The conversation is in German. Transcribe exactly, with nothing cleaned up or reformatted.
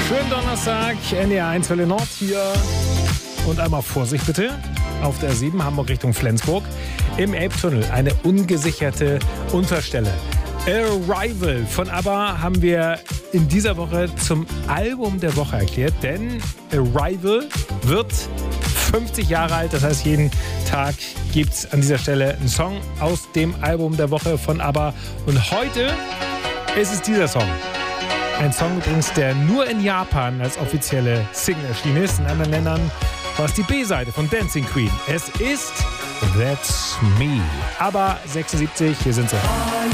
Schönen Donnerstag, N D R eins Welle Nord hier. Und einmal Vorsicht bitte. Auf der sieben Hamburg Richtung Flensburg. Im Elbtunnel eine ungesicherte Unfallstelle. Arrival von ABBA haben wir in dieser Woche zum Album der Woche erklärt. Denn Arrival wird fünfzig Jahre alt. Das heißt, jeden Tag gibt es an dieser Stelle einen Song aus dem Album der Woche von ABBA. Und heute ist es dieser Song. Ein Song übrigens, der nur in Japan als offizielle Single erschienen ist. In anderen Ländern war es die B-Seite von Dancing Queen. Es ist That's Me. Aber sechsundsiebzig, hier sind sie.